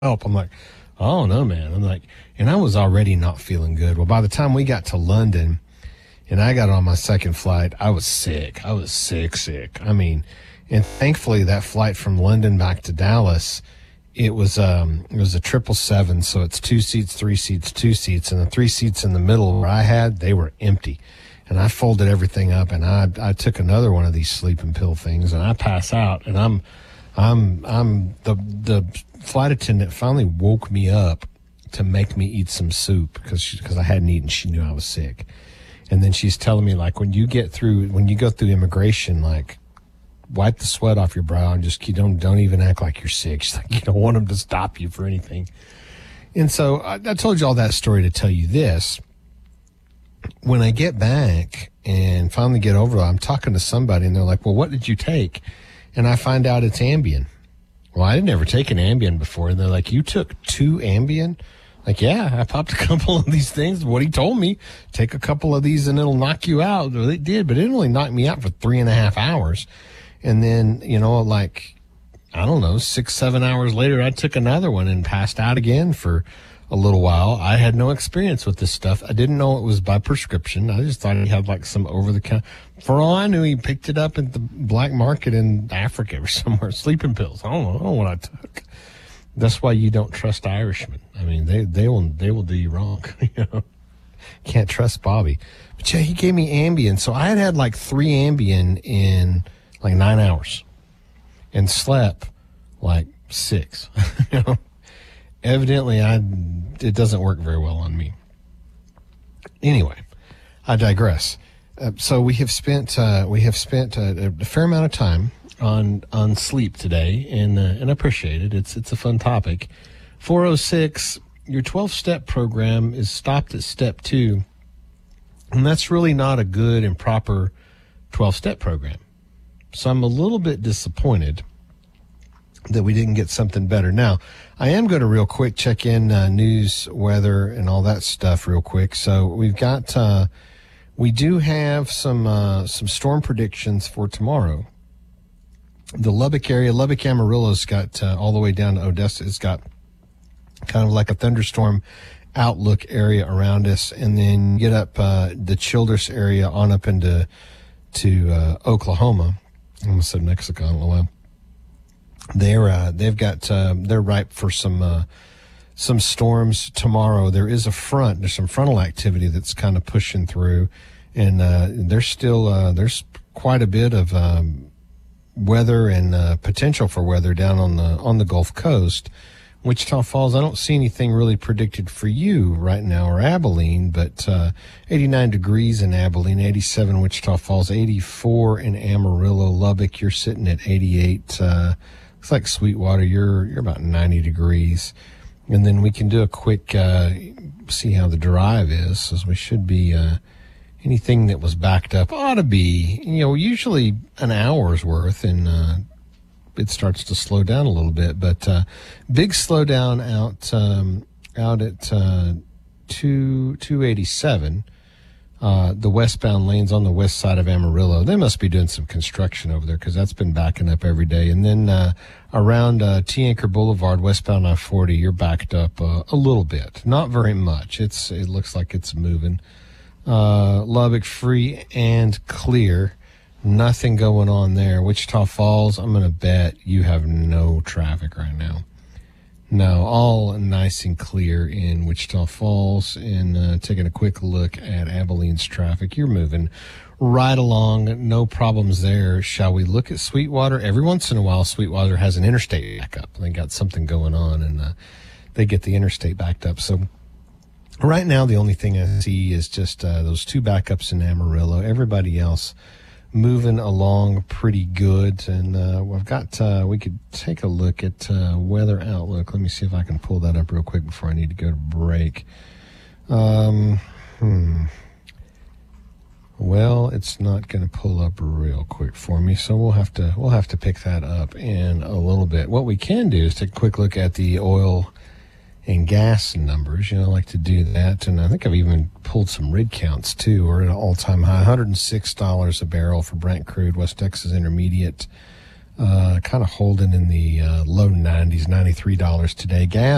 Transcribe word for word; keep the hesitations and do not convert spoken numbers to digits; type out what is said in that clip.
help. I'm like, I don't know, man. I'm like, and I was already not feeling good. Well, by the time we got to London and I got on my second flight, I was sick. I was sick, sick. I mean, and thankfully that flight from London back to Dallas, it was, um, it was a triple seven. So it's two seats, three seats, two seats, and the three seats in the middle where I had, they were empty. And I folded everything up and I, I took another one of these sleeping pill things and I pass out and I'm, I'm, I'm the, the flight attendant finally woke me up to make me eat some soup because she, because I hadn't eaten. She knew I was sick. And then she's telling me, like, when you get through, when you go through immigration, like, wipe the sweat off your brow and just, you don't, don't even act like you're sick. She's like, you don't want them to stop you for anything. And so I, I told you all that story to tell you this. When I get back and finally get over it, I'm talking to somebody and they're like, well, what did you take? And I find out it's Ambien. Well, I had never taken Ambien before. And they're like, you took two Ambien? Like, yeah, I popped a couple of these things. What he told me, take a couple of these and it'll knock you out. Well, it did, but it only knocked me out for three and a half hours. And then, you know, like, I don't know, six, seven hours later, I took another one and passed out again for a little while. I had no experience with this stuff. I didn't know it was by prescription. I just thought he had like some over the counter. For all I knew, he picked it up at the black market in Africa or somewhere. Sleeping pills. I don't know, I don't know what I took. That's why you don't trust Irishmen. I mean, they, they will, they will do you wrong. You know, can't trust Bobby. But yeah, he gave me Ambien. So I had had like three Ambien in like nine hours and slept like six, you know. Evidently, I it doesn't work very well on me. Anyway, I digress. Uh, so we have spent uh, we have spent uh, a fair amount of time on on sleep today, and uh, and I appreciate it. It's it's a fun topic. four oh six, your twelve-step program is stopped at step two, and that's really not a good and proper twelve-step program. So I'm a little bit disappointed that we didn't get something better. Now, I am going to real quick check in uh, news, weather, and all that stuff real quick. So we've got, uh, we do have some uh, some storm predictions for tomorrow. The Lubbock area, Lubbock Amarillo's got uh, all the way down to Odessa. It's got kind of like a thunderstorm outlook area around us, and then get up uh, the Childress area on up into to uh, Oklahoma. I almost said Mexico. I don't know why. They're uh, they've got uh, they're ripe for some uh, some storms tomorrow. There is a front. There's some frontal activity that's kind of pushing through, and uh, there's still uh, there's quite a bit of um, weather and uh, potential for weather down on the on the Gulf Coast. Wichita Falls, I don't see anything really predicted for you right now, or Abilene, but uh, eighty-nine degrees in Abilene, eighty-seven Wichita Falls, eighty-four in Amarillo. Lubbock, you're sitting at eighty-eight. Uh, looks like Sweetwater, you're you're about ninety degrees. And then we can do a quick uh, see how the drive is, as we should be uh, anything that was backed up ought to be, you know, usually an hour's worth, and uh, it starts to slow down a little bit, but uh, big slowdown out um, out at uh, two two eighty seven. Uh, the westbound lanes on the west side of Amarillo. They must be doing some construction over there because that's been backing up every day. And then uh, around uh, T Anchor Boulevard, westbound I forty, you're backed up uh, a little bit, not very much. It's it looks like it's moving. Uh, Lubbock free and clear. Nothing going on there. Wichita Falls, I'm going to bet you have no traffic right now. No, all nice and clear in Wichita Falls. And uh, taking a quick look at Abilene's traffic, you're moving right along. No problems there. Shall we look at Sweetwater? Every once in a while, Sweetwater has an interstate backup. They got something going on, and uh, they get the interstate backed up. So right now, the only thing I see is just uh, those two backups in Amarillo. Everybody else moving along pretty good. And uh, we've got, uh, we could take a look at uh, weather outlook. Let me see if I can pull that up real quick before I need to go to break. Um, hmm. Well, it's not going to pull up real quick for me, so we'll have to we'll have to pick that up in a little bit. What we can do is take a quick look at the oil and gas numbers. You know, I like to do that, and I think I've even pulled some rig counts too. We're at an all-time high, one hundred six dollars a barrel for Brent crude, West Texas Intermediate, uh, kind of holding in the uh, low nineties, ninety-three dollars today. Gas